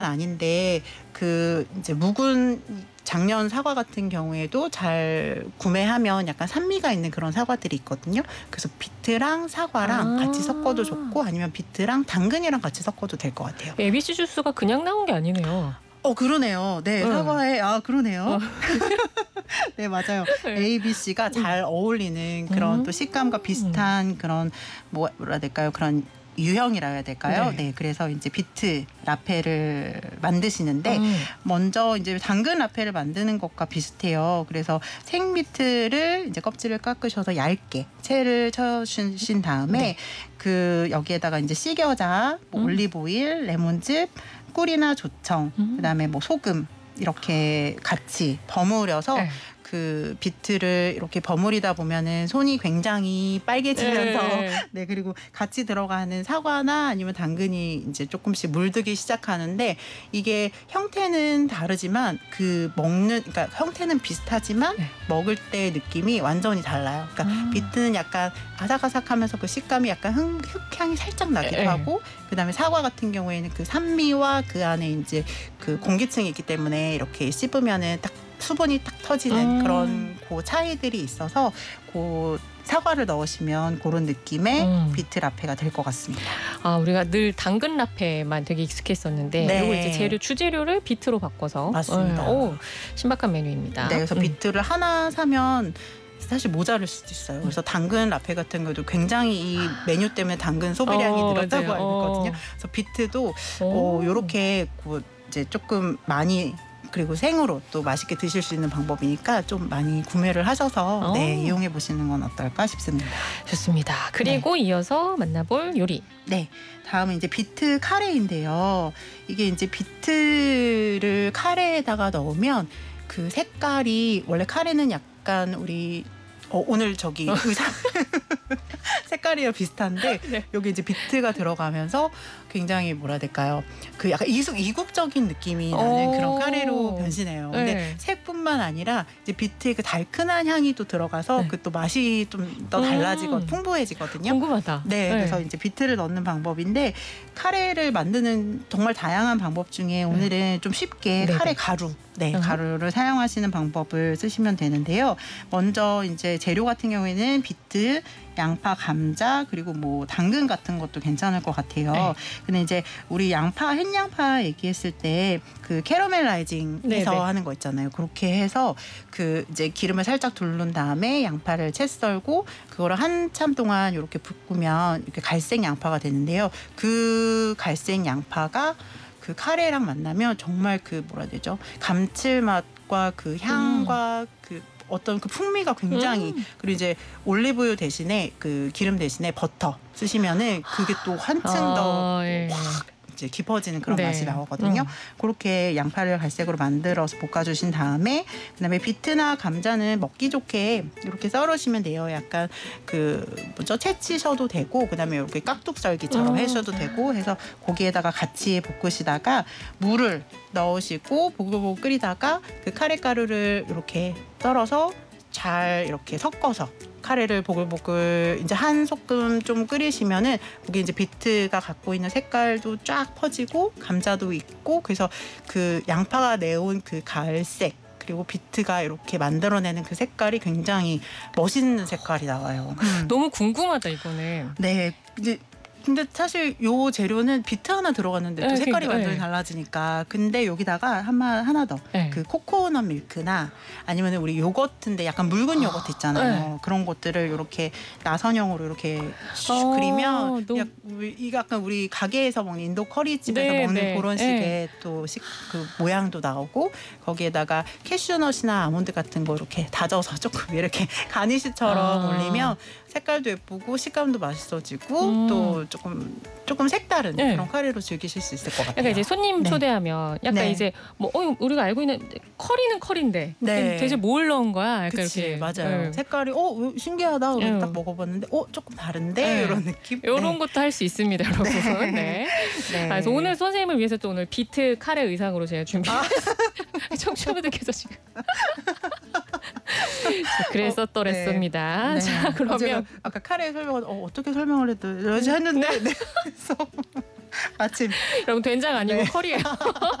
아닌데 그 이제 묵은 작년 사과 같은 경우에도 잘 구매하면 약간 산미가 있는 그런 사과들이 있거든요. 그래서 비트랑 사과랑 같이 섞어도 좋고 아니면 비트랑 당근이랑 같이 섞어도 될 것 같아요. ABC 주스가 그냥 나온 게 아니네요. 그러네요. 네, 사과에 그러네요. 어. 네, 맞아요. 네. ABC가 잘 어울리는 그런 또 식감과 비슷한 그런 뭐라 해야 될까요? 그런 유형이라 해야 될까요? 네, 그래서 이제 비트 라페를 만드시는데 먼저 이제 당근 라페를 만드는 것과 비슷해요. 그래서 생비트를 이제 껍질을 깎으셔서 얇게 채를 쳐주신 다음에 그 여기에다가 이제 씨겨자, 뭐 올리브 오일, 레몬즙, 꿀이나 조청, 그다음에 뭐 소금 이렇게 같이 버무려서 그 비트를 이렇게 버무리다 보면은 손이 굉장히 빨개지면서 네, 그리고 같이 들어가는 사과나 아니면 당근이 이제 조금씩 물들기 시작하는데 이게 형태는 다르지만 그러니까 형태는 비슷하지만 먹을 때 느낌이 완전히 달라요. 그러니까 비트는 약간 아삭아삭하면서 그 식감이 약간 흙향이 살짝 나기도 하고 그다음에 사과 같은 경우에는 그 산미와 그 안에 이제 그 공기층이 있기 때문에 이렇게 씹으면은 딱 수분이 딱 터지는 그런 그 차이들이 있어서 그 사과를 넣으시면 그런 느낌의 비트 라페가 될 것 같습니다. 우리가 늘 당근 라페만 되게 익숙했었는데 이거 이제 재료 주재료를 비트로 바꿔서 맞습니다. 신박한 메뉴입니다. 네, 그래서 비트를 하나 사면 사실 모자랄 수도 있어요. 그래서 당근 라페 같은 것도 굉장히 이 메뉴 때문에 당근 소비량이 늘었다고 맞아요. 알고 있거든요. 그래서 비트도 요렇게 이제 조금 많이 그리고 생으로 또 맛있게 드실 수 있는 방법이니까 좀 많이 구매를 하셔서 이용해 보시는 건 어떨까 싶습니다. 좋습니다. 그리고 이어서 만나볼 요리. 네, 다음은 이제 비트 카레인데요. 이게 이제 비트를 카레에다가 넣으면 그 색깔이 원래 카레는 약간 우리 오늘 저기 의상 색깔이랑 비슷한데 여기 이제 비트가 들어가면서 굉장히 뭐라 해야 될까요? 그 약간 이국적인 느낌이 나는 그런 카레로 변신해요. 근데 색뿐만 아니라 이제 비트의 그 달큰한 향이 또 들어가서 그 또 맛이 좀 더 달라지고 풍부해지거든요. 궁금하다. 네, 그래서 이제 비트를 넣는 방법인데 카레를 만드는 정말 다양한 방법 중에 오늘은 좀 쉽게 카레 가루, 가루를 사용하시는 방법을 쓰시면 되는데요. 먼저 이제 재료 같은 경우에는 비트, 양파, 감자 그리고 뭐 당근 같은 것도 괜찮을 것 같아요. 근데 이제 우리 햇양파 얘기했을 때 그 캐러멜라이징해서 하는 거 있잖아요. 그렇게 해서 그 이제 기름을 살짝 두른 다음에 양파를 채 썰고 그거를 한참 동안 이렇게 볶으면 이렇게 갈색 양파가 되는데요. 그 갈색 양파가 그 카레랑 만나면 정말 그 뭐라 해야 되죠? 감칠맛과 그 향과 그 어떤 그 풍미가 굉장히 그리고 이제 올리브유 대신에 그 기름 대신에 버터 쓰시면은 그게 또 한층 더 확 이제 깊어지는 그런 맛이 나오거든요. 그렇게 양파를 갈색으로 만들어서 볶아주신 다음에 그다음에 비트나 감자는 먹기 좋게 이렇게 썰으시면 돼요. 약간 그 채치셔도 되고 그다음에 이렇게 깍둑썰기처럼 해셔도 되고 해서 고기에다가 같이 볶으시다가 물을 넣으시고 보글보글 끓이다가 그 카레 가루를 이렇게 썰어서 잘 이렇게 섞어서 카레를 보글보글 이제 한 소끔 좀 끓이시면은 거기 이제 비트가 갖고 있는 색깔도 쫙 퍼지고 감자도 있고 그래서 그 양파가 내온 그 갈색 그리고 비트가 이렇게 만들어내는 그 색깔이 굉장히 멋있는 색깔이 나와요. 너무 궁금하다 이거는. 네, 이제 근데 사실 요 재료는 비트 하나 들어갔는데 또 색깔이 완전히 달라지니까 근데 여기다가 하나 더 그 코코넛 밀크나 아니면 우리 요거트인데 약간 묽은 요거트 있잖아요. 그런 것들을 이렇게 나선형으로 이렇게 슉 그리면 이게 약간 우리 가게에서 먹는 인도 커리집에서 먹는 그런 식의 또 그 모양도 나오고 거기에다가 캐슈넛이나 아몬드 같은 거 이렇게 다져서 조금 이렇게 가니쉬처럼 올리면 색깔도 예쁘고 식감도 맛있어지고 또 조금 색다른 그런 카레로 즐기실 수 있을 것 같아요. 그러니까 이제 손님 초대하면 약간 이제 뭐 우리가 알고 있는 커리는 커리인데 대체 뭘 넣은 거야? 약간 그치, 이렇게 맞아요. 색깔이 신기하다. 딱 먹어봤는데 조금 다른데 이런 느낌. 이런 것도 할 수 있습니다, 여러분. 그래서 오늘 선생님을 위해서 또 오늘 비트 카레 의상으로 제가 준비했어요. 청취자분들께서 지금. 그래서 또랬습니다. 자, 그러면 아까 카레 설명을 어떻게 설명을 했는데 그래서 마침 여러분 된장 아니고 커리예요.